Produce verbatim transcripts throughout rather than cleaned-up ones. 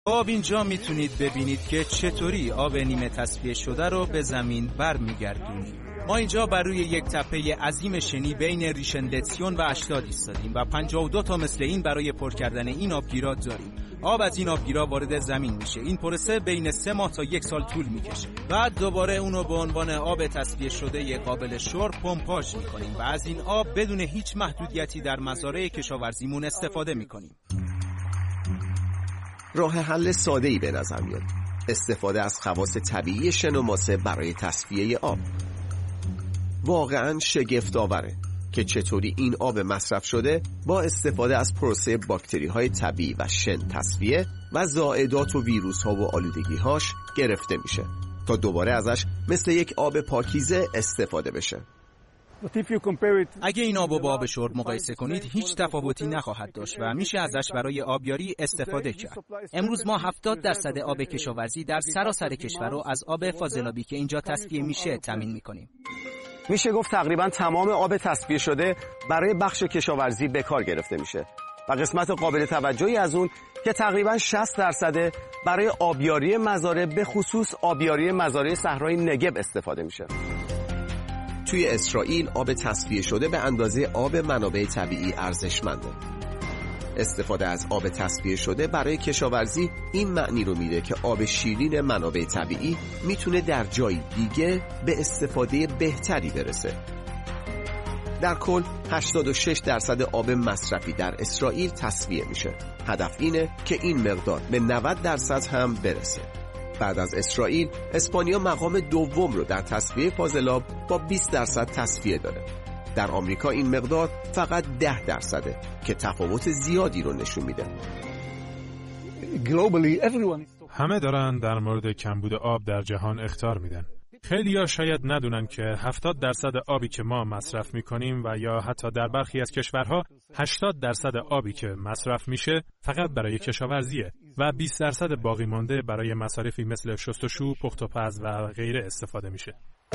آب اینجا میتونید ببینید که چطوری آب نیمه تصفیه شده رو به زمین برمیگردونیم. ما اینجا بر روی یک تپه عظیم شنی بین ریشندتسیون و اشتاد ایستادیم و پنجاه و دو تا مثل این برای پر کردن این آبگیرا داریم. آب از این آبگیرا وارد زمین میشه. این پروسه بین سه ماه تا یک سال طول میکشه. بعد دوباره اونو به عنوان آب تصفیه شده قابل شرب پمپاژ میکنیم و از این آب بدون هیچ محدودیتی در مزارع کشاورزیمون استفاده میکنیم. راه حل ساده‌ای به نظر میاد. استفاده از خواص طبیعی شن و ماسه برای تصفیه آب. واقعاً شگفت‌آوره که چطوری این آب مصرف شده با استفاده از پروسه باکتری‌های طبیعی و شن تصفیه و زائدات و ویروس‌ها و آلودگی‌هاش گرفته میشه تا دوباره ازش مثل یک آب پاکیزه استفاده بشه. اگه این آب با آب شرب مقایسه کنید هیچ تفاوتی نخواهد داشت و میشه ازش برای آبیاری استفاده کرد. امروز ما هفتاد درصد آب کشاورزی در سراسر کشور رو از آب فاضلابی که اینجا تصفیه میشه تامین میکنیم. میشه گفت تقریبا تمام آب تصفیه شده برای بخش کشاورزی به کار گرفته میشه و قسمت قابل توجهی از اون که تقریبا شصت درصد برای آبیاری مزارع به خصوص آبیاری مزارع صحرای نگب استفاده میشه. توی اسرائیل آب تصفیه شده به اندازه آب منابع طبیعی ارزشمنده. استفاده از آب تصفیه شده برای کشاورزی این معنی رو میده که آب شیرین منابع طبیعی میتونه در جای دیگه به استفاده بهتری برسه. در کل هشتاد و شش درصد آب مصرفی در اسرائیل تصفیه میشه. هدف اینه که این مقدار به نود درصد هم برسه. بعد از اسرائیل، اسپانیا مقام دوم رو در تصفیه فاضلاب با بیست درصد تصفیه داره. در آمریکا این مقدار فقط ده درصده که تفاوت زیادی رو نشون میده. همه دارن در مورد کمبود آب در جهان اخطار میدن. خیلی‌ها شاید ندونن که هفتاد درصد آبی که ما مصرف میکنیم و یا حتی در برخی از کشورها هشتاد درصد آبی که مصرف میشه فقط برای کشاورزیه و بیست درصد باقی مانده برای مصارفی مثل شستشو، پخت و پز و غیره استفاده میشه.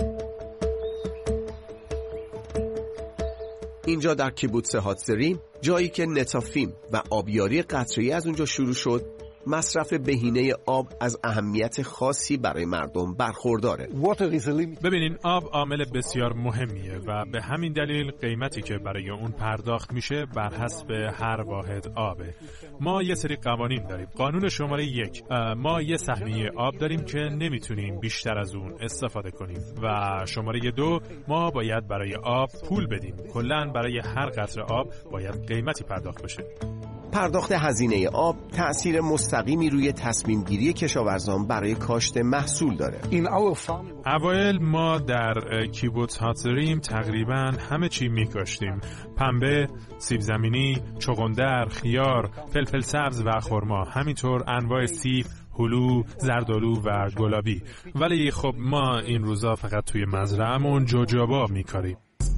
اینجا در کیبوتس هاتزریم، جایی که نتافیم و آبیاری قطره‌ای از اونجا شروع شد، مصرف بهینه آب از اهمیت خاصی برای مردم برخورداره. ببینین آب عامل بسیار مهمیه و به همین دلیل قیمتی که برای اون پرداخت میشه بر حسب هر واحد آبه. ما یه سری قوانین داریم. قانون شماره یک، ما یه سهمیه آب داریم که نمیتونیم بیشتر از اون استفاده کنیم و شماره دو، ما باید برای آب پول بدیم. کلاً برای هر قطره آب باید قیمتی پرداخت بشه. پرداخت هزینه آب تأثیر مستقیمی روی تصمیم گیری کشاورزان برای کاشت محصول داره. اوایل ما در کیبوتس هاتزریم تقریباً همه چی می‌کاشتیم: پنبه، سیب زمینی، چغندر، خیار، فلفل سبز و خرما، همینطور انواع سیب، هلو، زردآلو و گلابی. ولی خب ما این روزا فقط توی مزرعه‌مون جوجوبا می‌کاریم.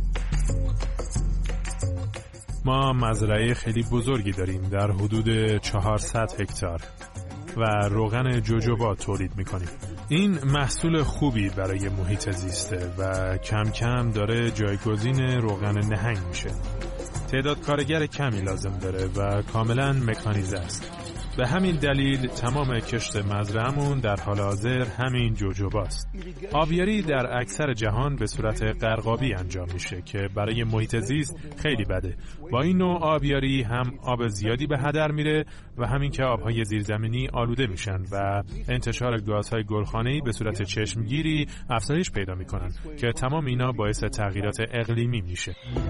ما مزرعه خیلی بزرگی داریم در حدود چهارصد هکتار و روغن جوجوبا تولید میکنیم. این محصول خوبی برای محیط زیسته و کم کم داره جایگزین روغن نهنگ میشه. تعداد کارگر کمی لازم داره و کاملا مکانیزه است. به همین دلیل تمام کشت مزرعه‌مون در حال حاضر همین جوجوباست. آبیاری در اکثر جهان به صورت غرقابی انجام میشه که برای محیط زیست خیلی بده. با این نوع آبیاری هم آب زیادی به هدر میره و همین که آبهای زیرزمینی آلوده میشن و انتشار گازهای گلخانه‌ای به صورت چشمگیری افزایش پیدا میکنن که تمام اینا باعث تغییرات اقلیمی میشه.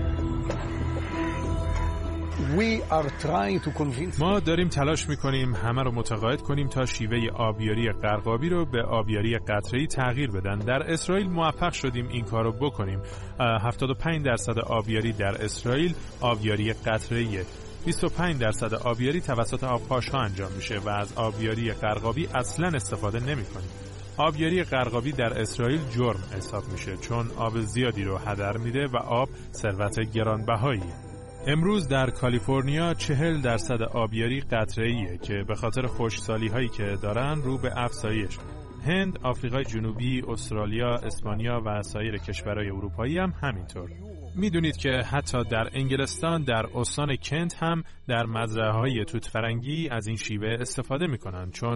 ما داریم تلاش میکنیم همه رو متقاعد کنیم تا شیوه آبیاری غرقابی رو به آبیاری قطره‌ای تغییر بدن. در اسرائیل موفق شدیم این کارو بکنیم. هفتاد و پنج درصد آبیاری در اسرائیل آبیاری قطره‌ایه. بیست و پنج درصد آبیاری توسط آبپاش‌ها انجام میشه و از آبیاری غرقابی اصلاً استفاده نمی‌کنیم. آبیاری غرقابی در اسرائیل جرم حساب میشه چون آب زیادی رو هدر میده و آب ثروت گرانبهاییه. امروز در کالیفرنیا چهل درصد آبیاری قطره‌ایه که به خاطر خشکسالی هایی که دارن رو به افزایش. هند، آفریقای جنوبی، استرالیا، اسپانیا و سایر کشورهای اروپایی هم همینطور. میدونید که حتی در انگلستان در استان کنت هم در مزرعه‌های توت فرنگی از این شیوه استفاده میکنن چون